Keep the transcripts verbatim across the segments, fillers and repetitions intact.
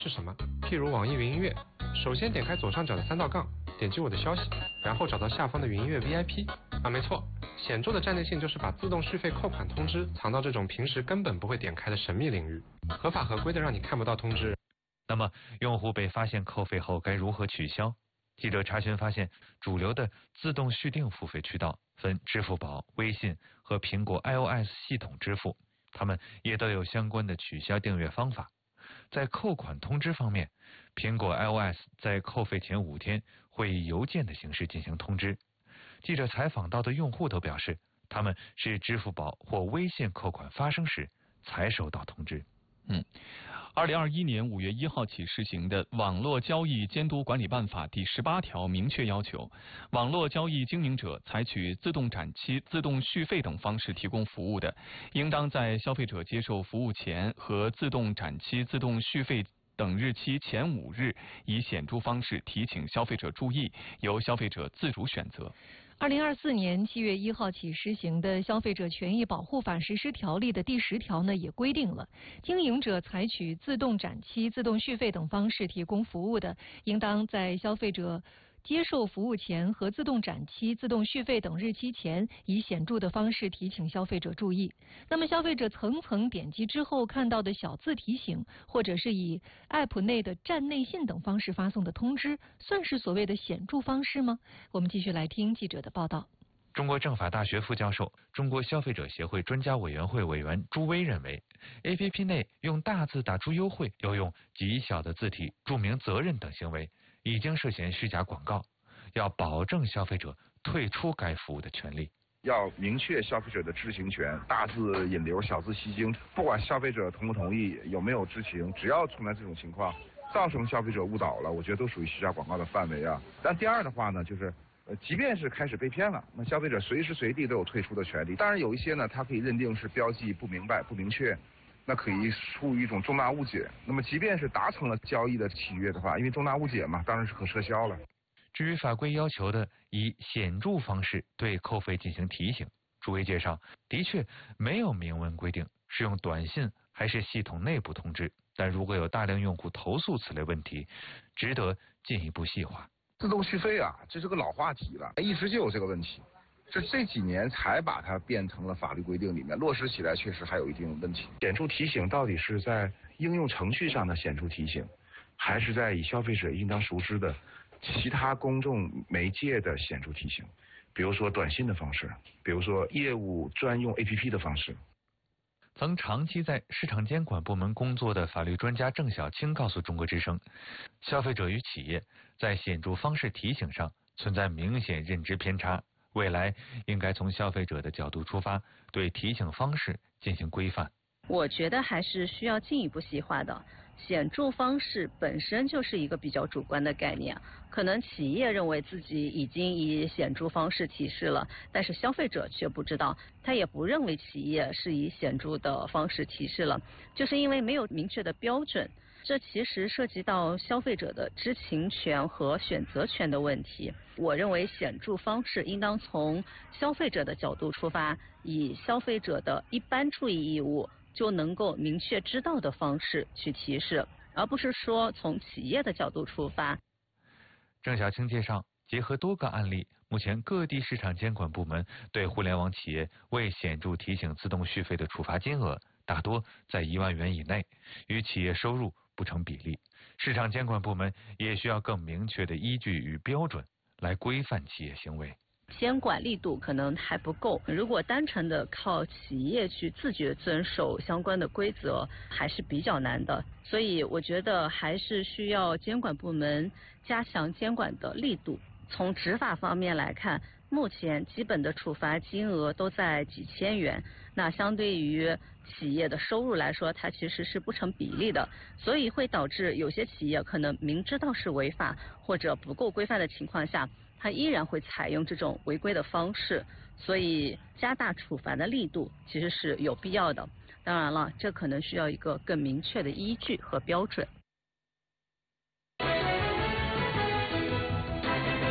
是什么？譬如网易云音乐，首先点开左上角的三道杠，点击我的消息，然后找到下方的云音乐 V I P。啊，没错，显著的战略性就是把自动续费扣款通知藏到这种平时根本不会点开的神秘领域，合法合规的让你看不到通知。 那么，用户被发现扣费后该如何取消？记者查询发现，主流的自动续订付费渠道分支付宝、微信和苹果 iOS 系统支付，它们也都有相关的取消订阅方法。在扣款通知方面，苹果 iOS 在扣费前五天会以邮件的形式进行通知。记者采访到的用户都表示，他们是支付宝或微信扣款发生时才收到通知。 嗯，二零二一年五月一号起施行的《网络交易监督管理办法》第十八条明确要求，网络交易经营者采取自动展期、自动续费等方式提供服务的，应当在消费者接受服务前和自动展期、自动续费等日期前五日，以显著方式提醒消费者注意，由消费者自主选择。 二零二四年七月一号起施行的《消费者权益保护法》实施条例的第十条呢，也规定了，经营者采取自动展期、自动续费等方式提供服务的，应当在消费者接受服务前和自动展期、自动续费等日期前，以显著的方式提醒消费者注意。那么，消费者层层点击之后看到的小字提醒，或者是以 App 内的站内信等方式发送的通知，算是所谓的显著方式吗？我们继续来听记者的报道。 中国政法大学副教授、中国消费者协会专家委员会委员朱威认为 ，A P P 内用大字打出优惠，又用极小的字体注明责任等行为，已经涉嫌虚假广告，要保证消费者退出该服务的权利。 要明确消费者的知情权，大字引流，小字吸睛，不管消费者同不同意，有没有知情，只要存在这种情况，造成消费者误导了，我觉得都属于虚假广告的范围啊。但第二的话呢，就是呃，即便是开始被骗了，那消费者随时随地都有退出的权利。当然有一些呢，它可以认定是标记不明白、不明确，那可以出于一种重大误解。那么即便是达成了交易的契约的话，因为重大误解嘛，当然是可撤销了。 至于法规要求的以显著方式对扣费进行提醒，朱威介绍，的确没有明文规定是用短信还是系统内部通知，但如果有大量用户投诉此类问题，值得进一步细化。 自动续费啊，这是个老话题了，一直就有这个问题，这这几年才把它变成了法律规定里面，落实起来确实还有一定问题。显著提醒到底是在应用程序上的显著提醒，还是在以消费者应当熟知的其他公众媒介的显著提醒，比如说短信的方式，比如说业务专用 A P P 的方式。 曾长期在市场监管部门工作的法律专家郑晓青告诉中国之声，消费者与企业在显著方式提醒上存在明显认知偏差，未来应该从消费者的角度出发，对提醒方式进行规范。 我觉得还是需要进一步细化的。显著方式本身就是一个比较主观的概念，可能企业认为自己已经以显著方式提示了，但是消费者却不知道，他也不认为企业是以显著的方式提示了，就是因为没有明确的标准。这其实涉及到消费者的知情权和选择权的问题。我认为显著方式应当从消费者的角度出发，以消费者的一般注意义务就能够明确知道的方式去提示，而不是说从企业的角度出发。 郑晓青介绍，结合多个案例，目前各地市场监管部门对互联网企业未显著提醒自动续费的处罚金额大多在一万元以内，与企业收入不成比例。市场监管部门也需要更明确的依据与标准来规范企业行为。 监管力度可能还不够，如果单纯的靠企业去自觉遵守相关的规则，还是比较难的。所以我觉得还是需要监管部门加强监管的力度。从执法方面来看，目前基本的处罚金额都在几千元，那相对于企业的收入来说，它其实是不成比例的，所以会导致有些企业可能明知道是违法或者不够规范的情况下，它依然会采用这种违规的方式，所以加大处罚的力度其实是有必要的。当然了，这可能需要一个更明确的依据和标准。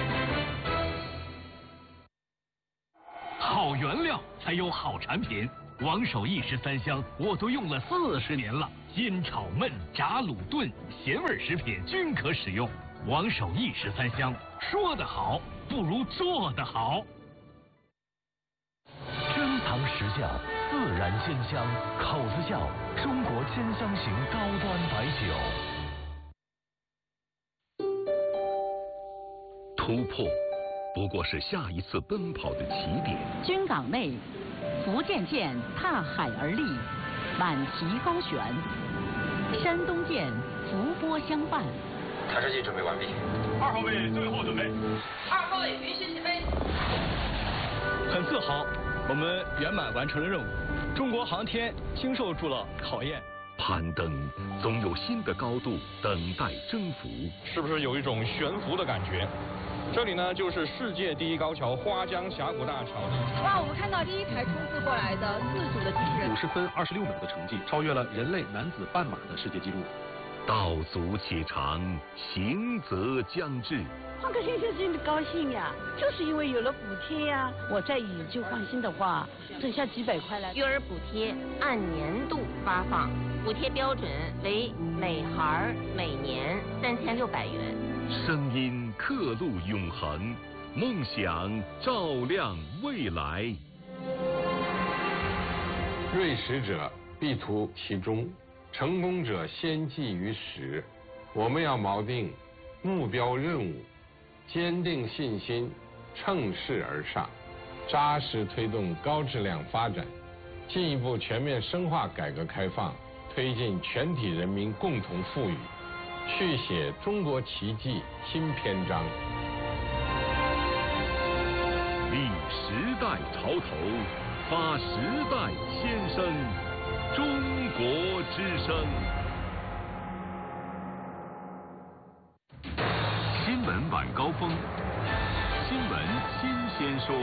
好原料才有好产品， 王守义十三香我都用了四十年了，煎炒焖炸卤炖咸味食品均可使用。王守义十三香，说得好不如做得好。 珍藏实窖，自然鲜香，口子窖，中国鲜香型高端白酒。 突破不过是下一次奔跑的起点。 军港内，福建舰踏海而立，满提高悬；山东舰伏波相伴。 弹射器准备完毕。 二号位最后准备。 二号位允许起飞。 很自豪，我们圆满完成了任务。中国航天经受住了考验。 攀登总有新的高度等待征服。 是不是有一种悬浮的感觉？这里呢，就是世界第一高桥花江峡谷大桥。 哇，我们看到第一台冲刺过来的自主的机器人， 五十分二十六秒的成绩，超越了人类男子半马的世界纪录。 道阻且长，行则将至。 换个新车真的高兴呀，就是因为有了补贴呀。我再以旧换新的话，剩下几百块了。 育儿补贴按年度发放，补贴标准为每孩每年三千六百元。 声音刻录永恒，梦想照亮未来。 锐实者必图其中，成功者先记于始。我们要锚定目标任务，坚定信心，乘势而上，扎实推动高质量发展，进一步全面深化改革开放，推进全体人民共同富裕，续写中国奇迹新篇章。 立时代潮头，发时代先声，中国之声。新闻晚高峰，新闻新鲜说。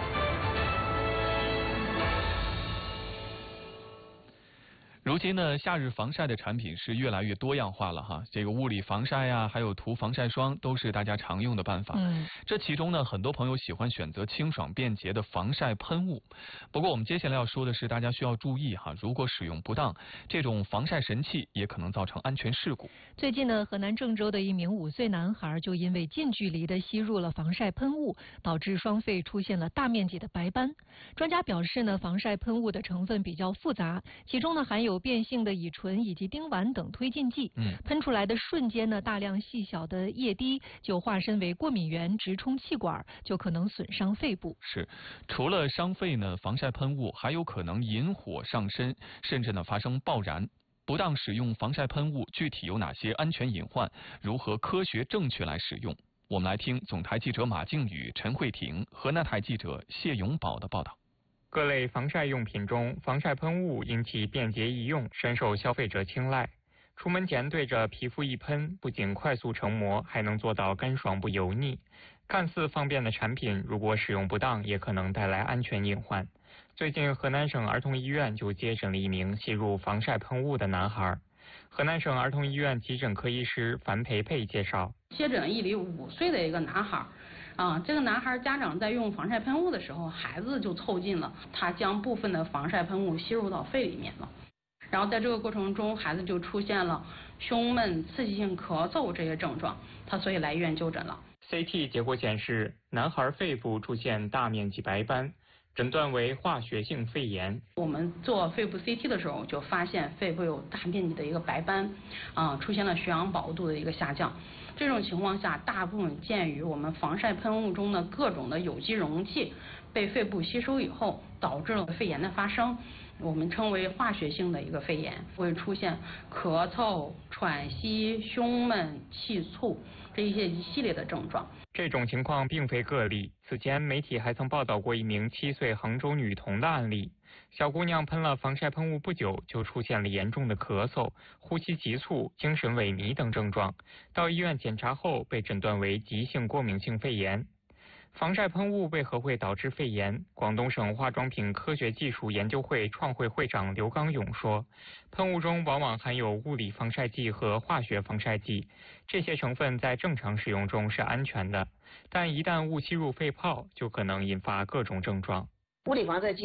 如今呢，夏日防晒的产品是越来越多样化了哈。这个物理防晒呀，还有涂防晒霜，都是大家常用的办法。嗯，这其中呢，很多朋友喜欢选择清爽便捷的防晒喷雾。不过我们接下来要说的是，大家需要注意哈，如果使用不当，这种防晒神器也可能造成安全事故。 最近呢，河南郑州的一名五岁男孩就因为近距离的吸入了防晒喷雾，导致双肺出现了大面积的白斑。专家表示呢，防晒喷雾的成分比较复杂，其中呢含有变性的乙醇以及丁烷等推进剂，嗯，喷出来的瞬间呢，大量细小的液滴就化身为过敏源，直冲气管，就可能损伤肺部。 是，除了伤肺呢，防晒喷雾还有可能引火上身，甚至呢发生爆燃。不当使用防晒喷雾，具体有哪些安全隐患？如何科学正确来使用？我们来听总台记者马靖宇、陈慧婷，河南台记者谢永宝的报道。 各类防晒用品中，防晒喷雾因其便捷易用，深受消费者青睐。出门前对着皮肤一喷，不仅快速成膜，还能做到干爽不油腻。看似方便的产品，如果使用不当，也可能带来安全隐患。最近，河南省儿童医院就接诊了一名吸入防晒喷雾的男孩。河南省儿童医院急诊科医师樊培培介绍， 接诊一例五岁的一个男孩。啊，这个男孩家长在用防晒喷雾的时候，孩子就凑近了，他将部分的防晒喷雾吸入到肺里面了。然后在这个过程中，孩子就出现了胸闷、刺激性咳嗽这些症状，他所以来医院就诊了。 C T 结果显示，男孩肺部出现大面积白斑，诊断为化学性肺炎。 我们做肺部 C T 的时候，就发现肺部有大面积的一个白斑，啊，出现了血氧饱和度的一个下降。这种情况下，大部分鉴于我们防晒喷雾中的各种的有机溶剂被肺部吸收以后，导致了肺炎的发生，我们称为化学性的一个肺炎，会出现咳嗽、喘息、胸闷、气促这一些一系列的症状。 这种情况并非个例，此前媒体还曾报道过一名七岁杭州女童的案例。小姑娘喷了防晒喷雾不久，就出现了严重的咳嗽、呼吸急促、精神萎靡等症状。到医院检查后，被诊断为急性过敏性肺炎。防晒喷雾为何会导致肺炎？广东省化妆品科学技术研究会创会会长刘刚勇说，喷雾中往往含有物理防晒剂和化学防晒剂，这些成分在正常使用中是安全的，但一旦误吸入肺泡，就可能引发各种症状。 物理防晒剂呢，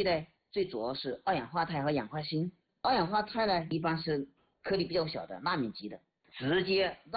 最主要是二氧化钛和氧化锌。二氧化钛呢，一般是颗粒比较小的纳米级的，直接